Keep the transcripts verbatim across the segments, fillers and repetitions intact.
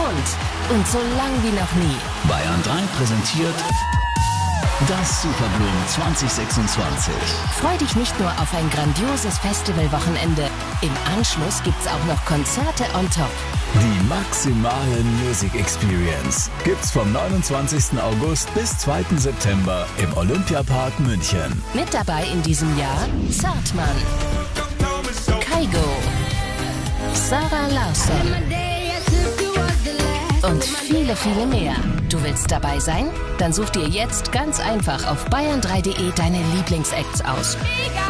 gewohnt und so lang wie noch nie. Bayern drei präsentiert das Superblumen zwanzig sechsundzwanzig. Freu dich nicht nur auf ein grandioses Festivalwochenende. Im Anschluss gibt's auch noch Konzerte on top. Die maximale Music Experience gibt's vom neunundzwanzigsten August bis zweiten September im Olympiapark München. Mit dabei in diesem Jahr Zartmann, Kygo, Sarah Larsson und viele, viele mehr. Du willst dabei sein? Dann such dir jetzt ganz einfach auf bayern drei punkt de deine Lieblingsacts aus.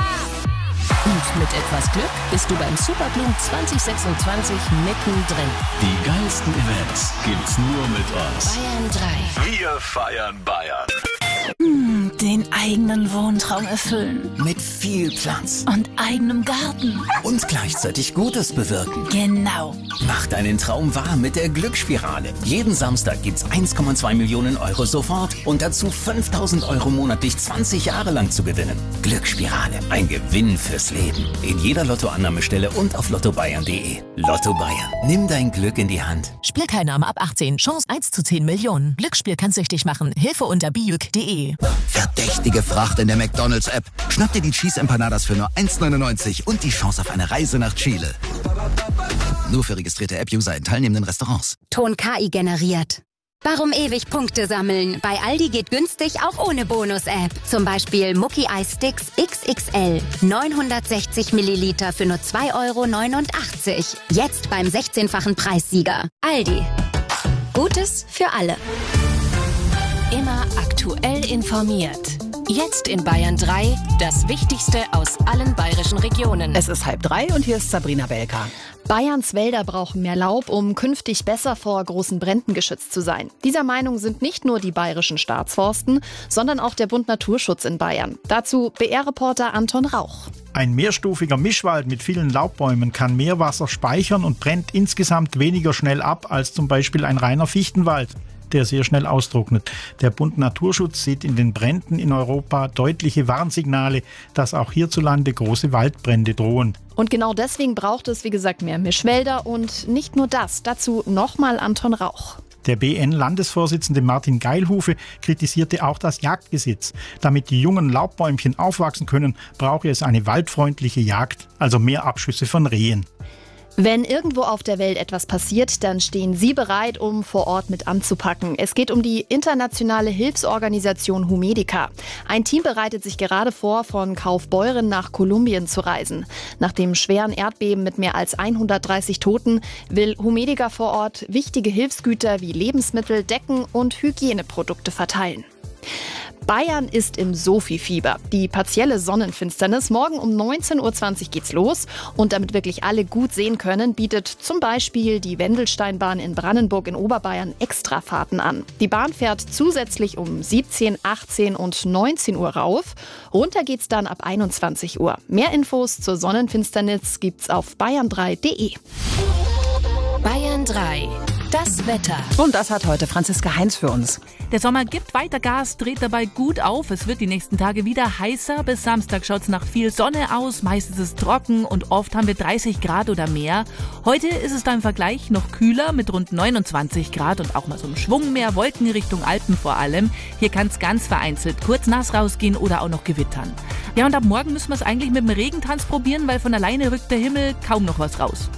Und mit etwas Glück bist du beim Superblumen zwanzig sechsundzwanzig mittendrin. Die geilsten Events gibt's nur mit uns. Bayern drei. Wir feiern Bayern. Hm, den eigenen Wohntraum erfüllen. Mit viel Platz. Und eigenem Garten. Und gleichzeitig Gutes bewirken. Genau. Mach deinen Traum wahr mit der Glücksspirale. Jeden Samstag gibt's eins Komma zwei Millionen Euro sofort und dazu fünftausend Euro monatlich zwanzig Jahre lang zu gewinnen. Glücksspirale. Ein Gewinn fürs Leben. In jeder Lottoannahmestelle und auf lotto bayern punkt de. Lotto Bayern. Nimm dein Glück in die Hand. Spielteilnahme ab achtzehn. Chance eins zu zehn Millionen. Glücksspiel kann süchtig machen. Hilfe unter biuk punkt de. Verdächtige Fracht in der McDonald's-App. Schnapp dir die Cheese Empanadas für nur eins neunundneunzig und die Chance auf eine Reise nach Chile. Nur für registrierte App-User in teilnehmenden Restaurants. Ton K I generiert. Warum ewig Punkte sammeln? Bei Aldi geht günstig auch ohne Bonus-App. Zum Beispiel Mucki Eis Sticks X X L. neunhundertsechzig Milliliter für nur zwei Euro neunundachtzig. Jetzt beim sechzehnfachen Preissieger. Aldi. Gutes für alle. Immer aktuell informiert. Jetzt in Bayern drei, das Wichtigste aus allen bayerischen Regionen. Es ist halb drei und hier ist Sabrina Belka. Bayerns Wälder brauchen mehr Laub, um künftig besser vor großen Bränden geschützt zu sein. Dieser Meinung sind nicht nur die bayerischen Staatsforsten, sondern auch der Bund Naturschutz in Bayern. Dazu B R-Reporter Anton Rauch. Ein mehrstufiger Mischwald mit vielen Laubbäumen kann mehr Wasser speichern und brennt insgesamt weniger schnell ab als zum Beispiel ein reiner Fichtenwald, der sehr schnell austrocknet. Der Bund Naturschutz sieht in den Bränden in Europa deutliche Warnsignale, dass auch hierzulande große Waldbrände drohen. Und genau deswegen braucht es, wie gesagt, mehr Mischwälder und nicht nur das. Dazu nochmal Anton Rauch. Der B N-Landesvorsitzende Martin Geilhufe kritisierte auch das Jagdgesetz. Damit die jungen Laubbäumchen aufwachsen können, brauche es eine waldfreundliche Jagd, also mehr Abschüsse von Rehen. Wenn irgendwo auf der Welt etwas passiert, dann stehen Sie bereit, um vor Ort mit anzupacken. Es geht um die internationale Hilfsorganisation Humedica. Ein Team bereitet sich gerade vor, von Kaufbeuren nach Kolumbien zu reisen. Nach dem schweren Erdbeben mit mehr als hundertdreißig Toten will Humedica vor Ort wichtige Hilfsgüter wie Lebensmittel, Decken und Hygieneprodukte verteilen. Bayern ist im Sophie-Fieber. Die partielle Sonnenfinsternis. Morgen um neunzehn Uhr zwanzig geht's los. Und damit wirklich alle gut sehen können, bietet zum Beispiel die Wendelsteinbahn in Brandenburg in Oberbayern Extrafahrten an. Die Bahn fährt zusätzlich um siebzehn, achtzehn und neunzehn Uhr rauf. Runter geht's dann ab einundzwanzig Uhr. Mehr Infos zur Sonnenfinsternis gibt's auf bayern drei punkt de. Bayern drei. Das Wetter. Und das hat heute Franziska Heinz für uns. Der Sommer gibt weiter Gas, dreht dabei gut auf. Es wird die nächsten Tage wieder heißer. Bis Samstag schaut es nach viel Sonne aus. Meist ist es trocken und oft haben wir dreißig Grad oder mehr. Heute ist es da im Vergleich noch kühler mit rund neunundzwanzig Grad und auch mal so ein Schwung mehr Wolken Richtung Alpen vor allem. Hier kann es ganz vereinzelt kurz nass rausgehen oder auch noch gewittern. Ja, und ab morgen müssen wir es eigentlich mit dem Regentanz probieren, weil von alleine rückt der Himmel kaum noch was raus.